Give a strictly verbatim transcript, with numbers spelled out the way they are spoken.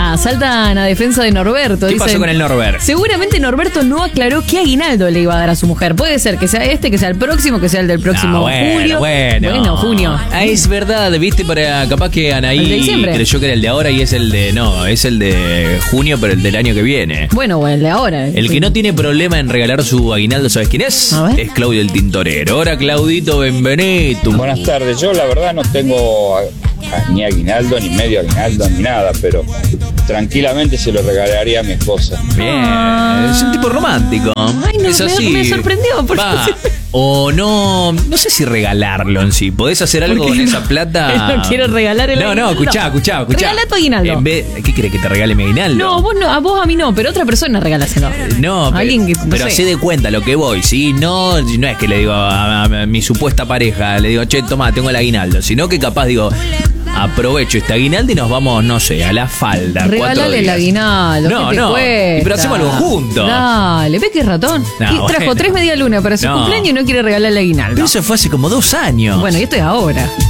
Salta, saltan a defensa de Norberto. ¿Qué dicen, pasó con el Norbert? Seguramente Norberto no aclaró qué aguinaldo le iba a dar a su mujer. Puede ser que sea este, que sea el próximo, que sea el del próximo Ah, bueno, julio. bueno. Bueno, junio. Ah, es verdad, viste, para capaz que Anaí ¿El de diciembre? creyó que era el de ahora y es el de. No, es el de junio, pero el del año que viene. Bueno, o el de ahora. El que no tiene problema en regalar su aguinaldo, ¿sabes quién es? A ver. Es Claudio el Tintorero. Ahora, Claudito, bienvenido. Buenas tardes, yo la verdad no tengo a- a- ni aguinaldo, ni medio aguinaldo, ni nada, pero tranquilamente se lo regalaría a mi esposa. Bien, es un tipo romántico. Ay, no, es me- así. me sorprendió, porque- Va. O no, no sé si regalarlo en sí. ¿Podés hacer algo ¿Por qué con no? esa plata? No quiero regalar el No, no, aguinaldo. escuchá, escuchá, escuchá. Regalá tu aguinaldo. En vez, ¿qué querés que te regale mi aguinaldo? No, vos no, a vos a mí no, pero otra persona regálaselo. No, pero, Alguien que, no pero sé. hacé de cuenta lo que voy, ¿sí? No, no es que le digo a, a- a mi supuesta pareja, le digo, che, toma, tengo el aguinaldo, sino que capaz digo, aprovecho este aguinaldo y nos vamos, no sé, a la falda. cuatro Regálale el días. aguinaldo. No, ¿qué te no, cuesta? pero hacemos algo juntos. Dale, ¿ves que es ratón? No, y trajo bueno. tres media luna para su No. cumpleaños y no quiere regalar el aguinaldo. Pero eso fue hace como dos años. Bueno, y esto es ahora.